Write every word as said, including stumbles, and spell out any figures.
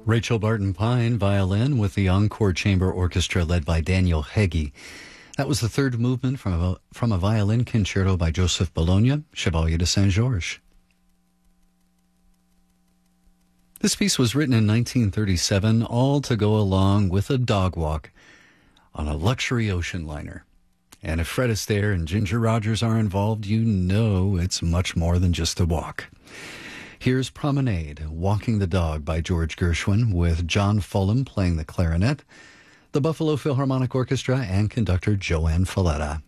Rachel Barton Pine, violin, with the Encore Chamber Orchestra led by Daniel Heggie. That was the third movement from a, from a violin concerto by Joseph Bologna, Chevalier de Saint-Georges. This piece was written in nineteen thirty-seven, all to go along with a dog walk on a luxury ocean liner. And if Fred Astaire and Ginger Rogers are involved, you know it's much more than just a walk. Here's Promenade, Walking the Dog by George Gershwin, with John Fulham playing the clarinet, the Buffalo Philharmonic Orchestra, and conductor Joanne Falletta.